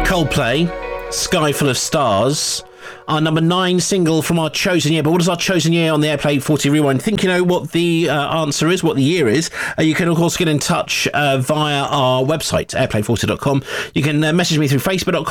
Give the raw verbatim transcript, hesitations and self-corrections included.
Coldplay, Sky Full of Stars, our number nine single from our chosen year. But what is our chosen year on the Airplay forty Rewind? Think you know what the uh, answer is, what the year is? Uh, you can, of course, get in touch uh, via our website, airplay forty dot com. You can uh, message me through facebook dot com